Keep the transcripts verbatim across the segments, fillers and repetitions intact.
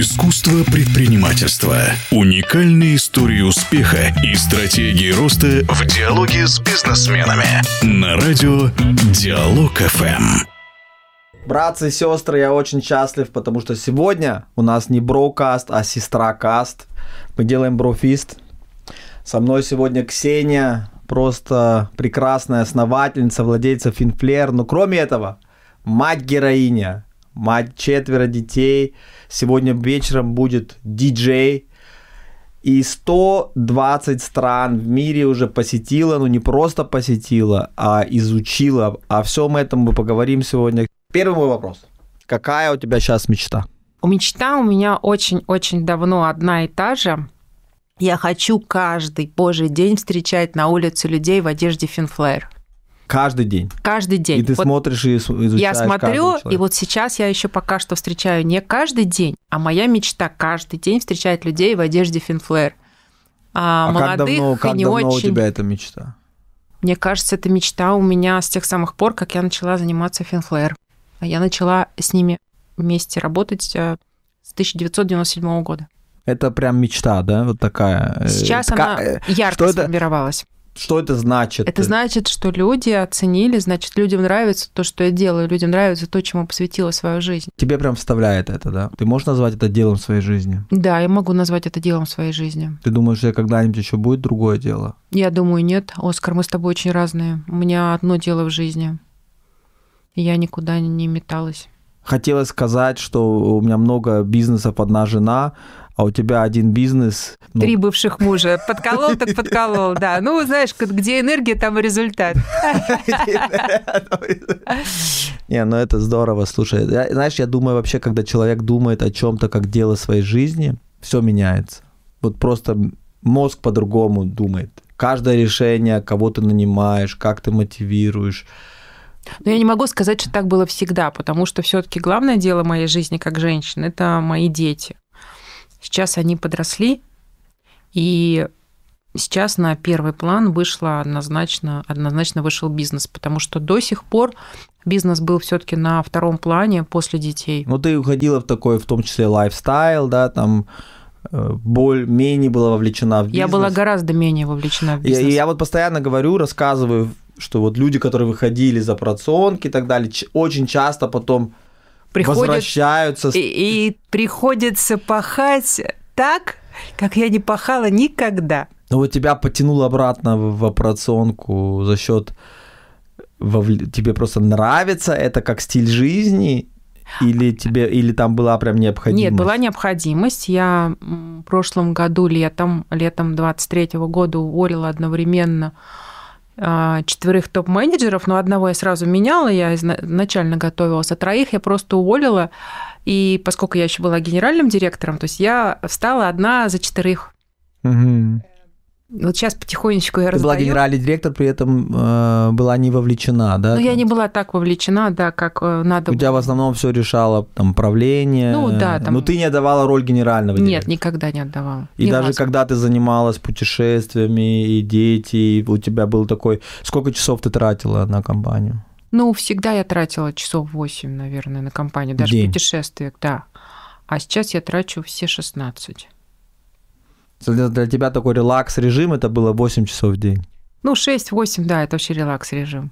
Искусство предпринимательства. Уникальные истории успеха и стратегии роста в диалоге с бизнесменами. На радио Диалог эф эм. Братцы и сестры, я очень счастлив, потому что сегодня у нас не брокаст, а сестра-каст. Мы делаем брофист. Со мной сегодня Ксения, просто прекрасная основательница, владельца Finflare. Но кроме этого, мать-героиня, мать четверо детей. Сегодня вечером будет диджей. И сто двадцать стран в мире уже посетила, ну не просто посетила, а изучила. О всем этом мы поговорим сегодня. Первый мой вопрос. Какая у тебя сейчас мечта? Мечта у меня очень-очень давно одна и та же. Я хочу каждый божий день встречать на улице людей в одежде Finflare. Каждый день? Каждый день. И ты вот смотришь и изучаешь. Я смотрю, и вот сейчас я еще пока что встречаю не каждый день, а моя мечта каждый день встречать людей в одежде Finflare. А, а молодых как давно, как и не давно очень... у тебя эта мечта? Мне кажется, эта мечта у меня с тех самых пор, как я начала заниматься Finflare. Я начала с ними вместе работать с тысяча девятьсот девяносто седьмого года. Это прям мечта, да? Вот такая. Сейчас Така... она ярко сформировалась. Что это значит? Это значит, что люди оценили, значит, людям нравится то, что я делаю, людям нравится то, чему посвятила свою жизнь. Тебе прям вставляет это, да? Ты можешь назвать это делом своей жизни? Да, я могу назвать это делом своей жизни. Ты думаешь, что когда-нибудь еще будет другое дело? Я думаю, нет. Оскар, мы с тобой очень разные. У меня одно дело в жизни. Я никуда не металась. Хотелось сказать, что у меня много бизнесов, одна жена, а у тебя один бизнес. Ну... Три бывших мужа. Подколол, так подколол, да. Ну, знаешь, где энергия, там и результат. Не, ну это здорово, слушай. Знаешь, я думаю, вообще, когда человек думает о чем-то как дело своей жизни, все меняется. Вот просто мозг по-другому думает. Каждое решение, кого ты нанимаешь, как ты мотивируешь. Но я не могу сказать, что так было всегда, потому что все-таки главное дело моей жизни как женщины – это мои дети. Сейчас они подросли, и сейчас на первый план вышло однозначно, однозначно вышел бизнес, потому что до сих пор бизнес был все-таки на втором плане после детей. Ну, ты уходила в такой, в том числе, лайфстайл, да, там более-менее была вовлечена в бизнес. Я была гораздо менее вовлечена в бизнес. И я, я вот постоянно говорю, рассказываю, что вот люди, которые выходили из операционки и так далее, очень часто потом Приходят, возвращаются. И, и приходится пахать так, как я не пахала никогда. Ну вот тебя потянуло обратно в операционку за счет вовл... тебе просто нравится это как стиль жизни, или тебе, или там была прям необходимость? Нет, была необходимость. Я в прошлом году летом, летом двадцать третьего года уволила одновременно четверых топ-менеджеров, но одного я сразу меняла, я изначально готовилась, а троих я просто уволила, и поскольку я еще была генеральным директором, то есть я встала одна за четырех. Угу. Вот сейчас потихонечку я Ты раздаю. была генеральный директор, при этом э, была не вовлечена, да? Ну, я не была так вовлечена, да, как надо У было. тебя в основном все решало там правление. Ну, да. Там... Но ты не отдавала роль генерального директора? Нет, никогда не отдавала. И Ни даже разу. когда ты занималась путешествиями, и дети, и у тебя был такой... Сколько часов ты тратила на компанию? Ну, всегда я тратила часов восемь, наверное, на компанию, даже в путешествиях, да. А сейчас я трачу все шестнадцать. Для тебя такой релакс-режим, это было восемь часов в день? Ну, шесть-восемь, да, это вообще релакс-режим.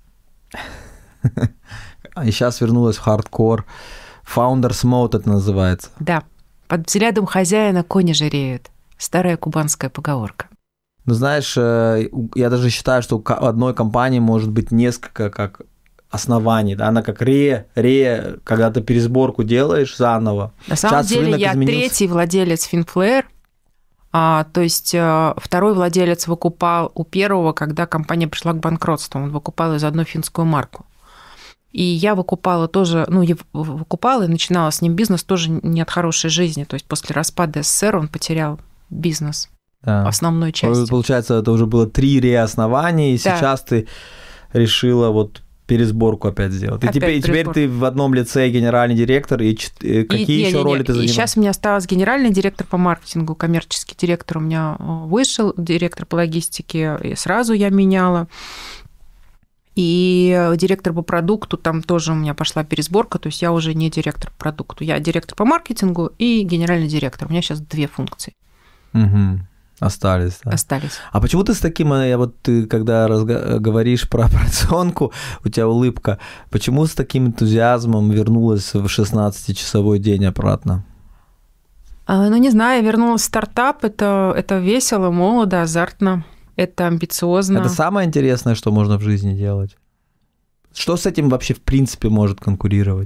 И сейчас вернулась в хардкор. Founders Mode это называется. Да. Под взглядом хозяина кони жиреют. Старая кубанская поговорка. Ну, знаешь, я даже считаю, что у одной компании может быть несколько как оснований, да, она как ре, ре, когда ты пересборку делаешь заново. На самом сейчас деле я изменился. Третий владелец Finflare. А, то есть второй владелец выкупал у первого, когда компания пришла к банкротству. Он выкупал из одной финскую марку. И я выкупала тоже, ну, я выкупала и начинала с ним бизнес тоже не от хорошей жизни. То есть после распада СССР он потерял бизнес, да. Основной частью. Получается, это уже было три реоснования, и да. Сейчас ты решила вот пересборку опять сделать. Опять и теперь, теперь ты в одном лице генеральный директор, и, и какие и, еще не, роли не, ты занимаешь? И сейчас у меня осталась генеральный директор по маркетингу, коммерческий директор у меня вышел, директор по логистике, и сразу я меняла. И директор по продукту, там тоже у меня пошла пересборка, то есть я уже не директор по продукту, я директор по маркетингу и генеральный директор. У меня сейчас две функции. Угу. Остались, да? Остались. А почему ты с таким, я вот ты, когда разго- говоришь про операционку, у тебя улыбка, почему с таким энтузиазмом вернулась в шестнадцатичасовой день обратно? А, ну, не знаю, я вернулась в стартап, это, это весело, молодо, азартно, это амбициозно. Это самое интересное, что можно в жизни делать. Что с этим вообще в принципе может конкурировать?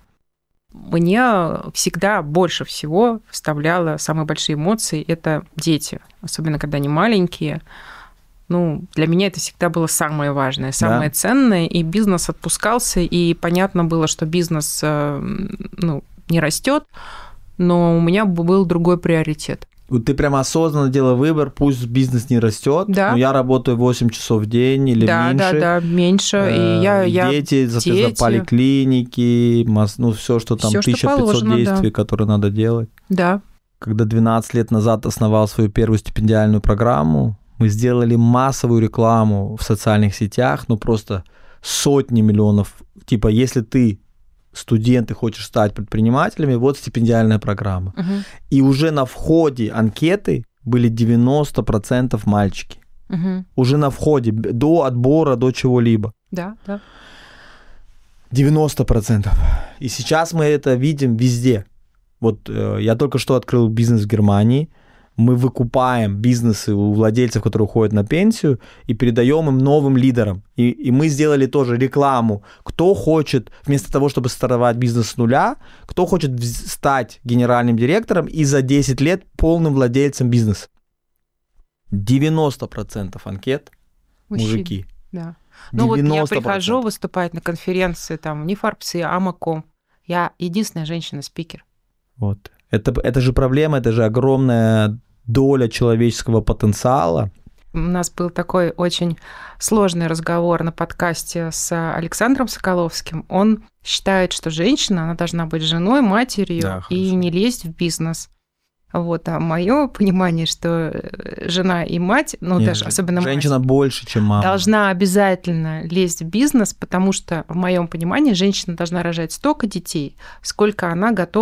Мне всегда больше всего вставляло самые большие эмоции – это дети, особенно когда они маленькие. Ну, для меня это всегда было самое важное, самое да. ценное, и бизнес отпускался, и понятно было, что бизнес ну, не растет, но у меня был другой приоритет. Ты прямо осознанно делала выбор, пусть бизнес не растет, да. но я работаю восемь часов в день или да, меньше. Да, да, да, меньше. И я, и я... дети, соответственно, дети. поликлиники, ну, все, что там, всё, тысяча пятьсот положено, действий, да. которые надо делать. Да. Когда двенадцать лет назад основал свою первую стипендиальную программу, мы сделали массовую рекламу в социальных сетях, ну, просто сотни миллионов. Типа, если ты студент и хочешь стать предпринимателями, вот стипендиальная программа. Uh-huh. И уже на входе анкеты были девяносто процентов мальчики. Uh-huh. Уже на входе, до отбора, до чего-либо. Да, да. девяносто процентов. И сейчас мы это видим везде. Вот э, я только что открыл бизнес в Германии. Мы выкупаем бизнесы у владельцев, которые уходят на пенсию, и передаем им новым лидерам. И, и мы сделали тоже рекламу. Кто хочет, вместо того, чтобы стартовать бизнес с нуля, кто хочет стать генеральным директором и за десять лет полным владельцем бизнеса. девяносто процентов анкет Мужчин. Мужики. Да. Ну вот я прихожу выступать на конференции, там, не Форбс, а Амаком. Я единственная женщина-спикер. Вот. Это, это же проблема, это же огромная доля человеческого потенциала. У нас был такой очень сложный разговор на подкасте с Александром Соколовским. Он считает, что женщина, она должна быть женой, матерью да, и не лезть в бизнес. Вот, а мое понимание, что жена и мать, ну Нет, даже особенно женщина мать, больше, чем мама, должна обязательно лезть в бизнес, потому что в моем понимании женщина должна рожать столько детей, сколько она готова